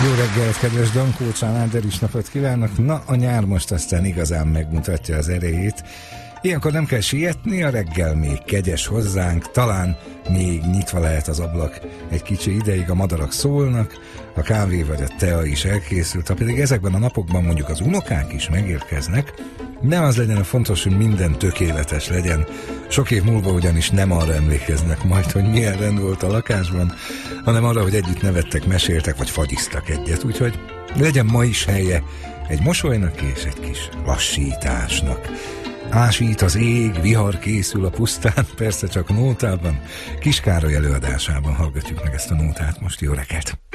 Jó reggelt, kedves Dankó Csanáder is napot kívánok! Na, a nyár most aztán igazán megmutatja az erejét. Ilyenkor nem kell sietni, a reggel még kegyes hozzánk, talán még nyitva lehet az ablak egy kicsi ideig, a madarak szólnak, a kávé vagy a tea is elkészült, ha pedig ezekben a napokban mondjuk az unokák is megérkeznek, ne az legyen a fontos, hogy minden tökéletes legyen. Sok év múlva ugyanis nem arra emlékeznek majd, hogy milyen rend volt a lakásban, hanem arra, hogy együtt nevettek, meséltek, vagy fagyiztak egyet. Úgyhogy legyen ma is helye egy mosolynak és egy kis lassításnak. Ásít az ég, vihar készül a pusztán, persze csak nótában. Kis Károly előadásában hallgatjuk meg ezt a nótát most. Jó reggelt!